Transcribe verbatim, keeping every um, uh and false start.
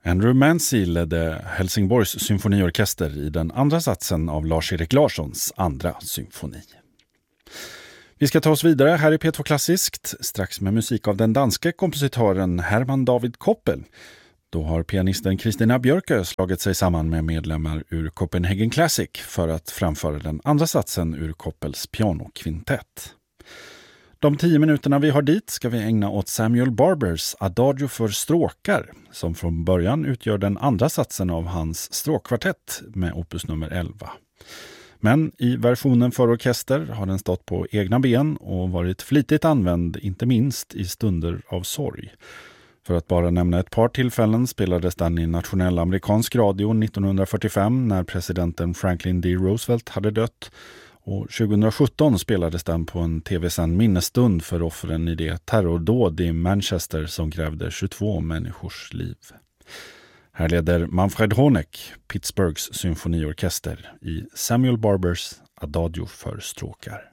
Andrew Mancy ledde Helsingborgs symfoniorkester i den andra satsen av Lars-Erik Larssons andra symfoni. Vi ska ta oss vidare här i P två Klassiskt, strax med musik av den danske kompositören Herman David Koppel. Då har pianisten Kristina Björkö slagit sig samman med medlemmar ur Copenhagen Classic för att framföra den andra satsen ur Koppels pianokvintett. De tio minuterna vi har dit ska vi ägna åt Samuel Barbers Adagio för stråkar, som från början utgör den andra satsen av hans stråkkvartett med opus nummer elva. Men i versionen för orkester har den stått på egna ben och varit flitigt använd, inte minst i stunder av sorg. För att bara nämna ett par tillfällen spelades den i nationell amerikansk radio nittonhundrafyrtiofem när presidenten Franklin D. Roosevelt hade dött. Och tjugosjutton spelades den på en tv-sänd minnesstund för offren i det terrordåd i Manchester som krävde tjugotvå människors liv. Här leder Manfred Honeck, Pittsburghs symfoniorkester, i Samuel Barbers Adagio för stråkar.